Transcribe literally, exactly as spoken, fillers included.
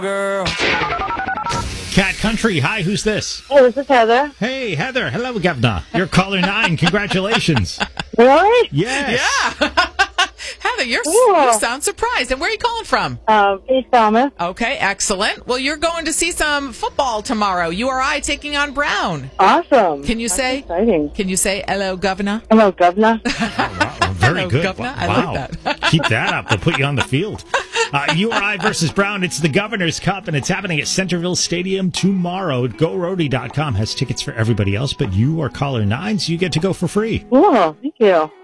Girl. Cat Country. Hi, who's this? Hey, this is Heather. Hey, Heather. Hello, Governor. You're caller nine. Congratulations. Really? Yes. Yeah. Heather, you're, Cool. you sound surprised. And where are you calling from? Um, East Falmouth. Okay, excellent. Well, you're going to see some football tomorrow. U R I taking on Brown. Awesome. Can you That's say? exciting. Can you say hello, Governor? Hello, Governor. Oh, wow. Very Hello, good. Governor. I Wow. like that. Keep that up. They'll put you on the field. Uh, U R I versus Brown. It's the Governor's Cup, and it's happening at Centerville Stadium tomorrow. Go Roadie dot com has tickets for everybody else, but you are caller nine, so you get to go for free. Cool. Thank you.